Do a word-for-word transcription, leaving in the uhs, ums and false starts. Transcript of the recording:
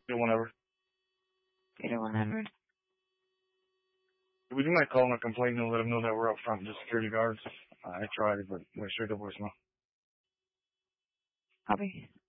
Do whenever. Either whenever. Would you mind calling a complaint and let them know that we're up front, just security guards? I tried it, but went straight to voicemail. Copy.